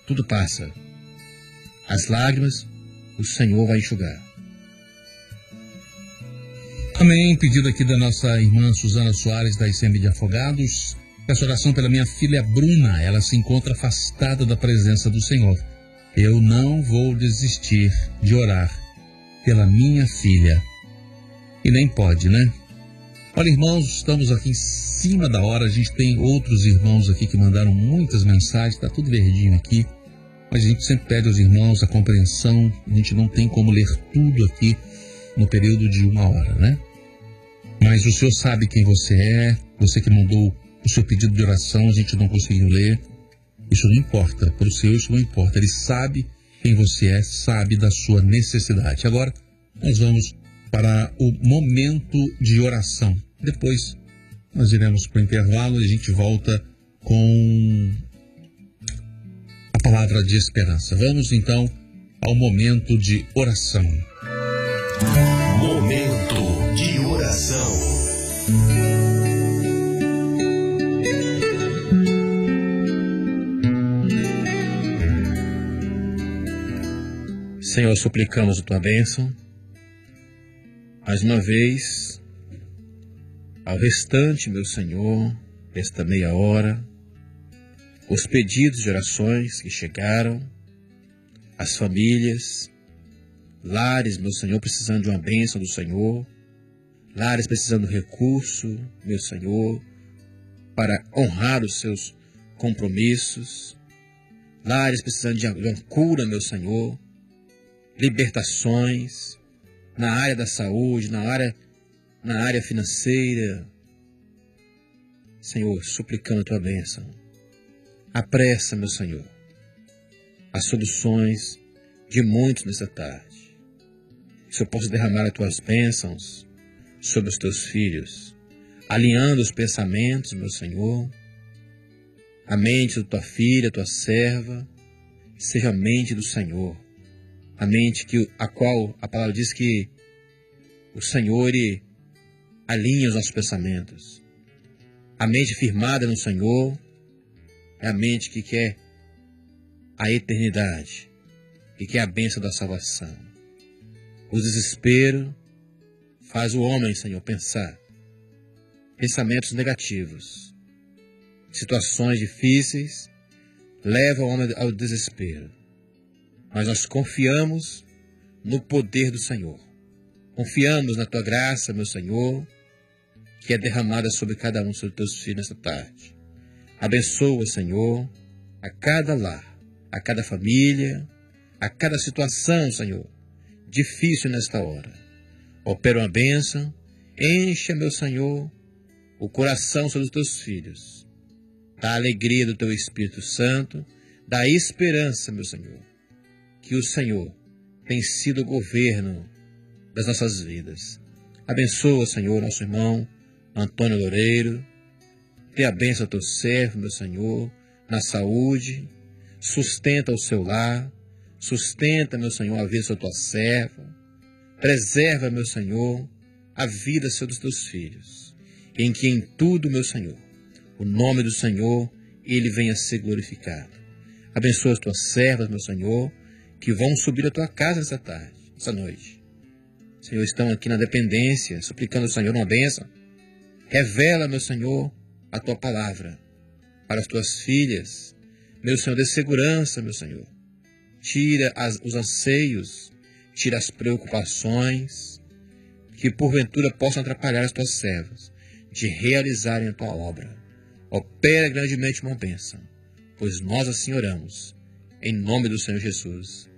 tudo passa. As lágrimas, o Senhor vai enxugar. Amém. Pedido aqui da nossa irmã Suzana Soares, da ICM de Afogados. Peço oração pela minha filha Bruna. Ela se encontra afastada da presença do Senhor. Eu não vou desistir de orar pela minha filha. E nem pode, né? Olha, irmãos, estamos aqui em cima da hora. A gente tem outros irmãos aqui que mandaram muitas mensagens. Está tudo verdinho aqui. Mas a gente sempre pede aos irmãos a compreensão. A gente não tem como ler tudo aqui no período de 1 hora, né? Mas o Senhor sabe quem você é. Você que mandou o seu pedido de oração, a gente não conseguiu ler. Isso não importa. Para o Senhor isso não importa. Ele sabe quem você é, sabe da sua necessidade. Agora, nós vamos para o momento de oração. Depois, nós iremos para o intervalo e a gente volta com a palavra de esperança. Vamos, então, ao momento de oração. Momento de oração. Senhor, suplicamos a tua bênção. Mais uma vez, ao restante, meu Senhor, desta meia hora, os pedidos de orações que chegaram, as famílias, lares, meu Senhor, precisando de uma bênção do Senhor, lares precisando de recurso, meu Senhor, para honrar os seus compromissos, lares precisando de uma cura, meu Senhor, libertações na área da saúde, na área financeira. Senhor, suplicando a tua bênção. Apressa, meu Senhor, as soluções de muitos nesta tarde. Que eu possa derramar as tuas bênçãos sobre os teus filhos, alinhando os pensamentos, meu Senhor. A mente da tua filha, tua serva, seja a mente do Senhor. A mente a qual a palavra diz que o Senhor alinha os nossos pensamentos. A mente firmada no Senhor é a mente que quer a eternidade, que quer a bênção da salvação. O desespero faz o homem, Senhor, pensar pensamentos negativos. Situações difíceis levam o homem ao desespero. Mas nós confiamos no poder do Senhor. Confiamos na tua graça, meu Senhor, que é derramada sobre cada um dos teus filhos nesta tarde. Abençoa, Senhor, a cada lar, a cada família, a cada situação, Senhor, difícil nesta hora. Opera uma bênção, encha, meu Senhor, o coração sobre os teus filhos. Dá alegria do teu Espírito Santo, dá esperança, meu Senhor, que o Senhor tem sido o governo das nossas vidas. Abençoa, Senhor, nosso irmão Antônio Loureiro. Dê a bênção ao teu servo, meu Senhor, na saúde. Sustenta o seu lar. Sustenta, meu Senhor, a vida da tua serva. Preserva, meu Senhor, a vida dos teus filhos. Em que em tudo, meu Senhor, o nome do Senhor, ele venha a ser glorificado. Abençoa as tuas servas, meu Senhor, que vão subir a tua casa essa tarde, essa noite. Senhor, estão aqui na dependência, suplicando ao Senhor uma bênção. Revela, meu Senhor, a tua palavra para as tuas filhas. Meu Senhor, dê segurança, meu Senhor. Tira os anseios, tira as preocupações, que porventura possam atrapalhar as tuas servas de realizarem a tua obra. Opera grandemente uma bênção, pois nós assim oramos, em nome do Senhor Jesus.